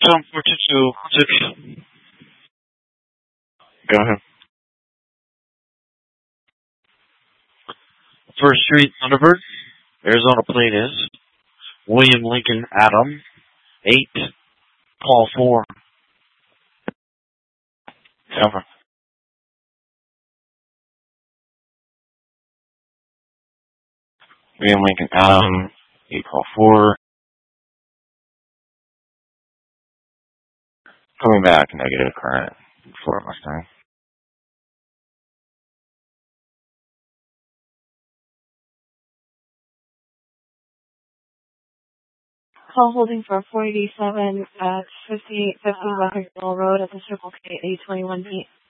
7422. Go ahead. First Street, Thunderbird. Arizona plate is William Lincoln Adam, 8, Paul 4. Over. William Lincoln Adam, 8, Paul 4. Coming back, negative current, 4 Mustang. Call holding for 487 at 5850 West Mill Road at the Circle K 821B.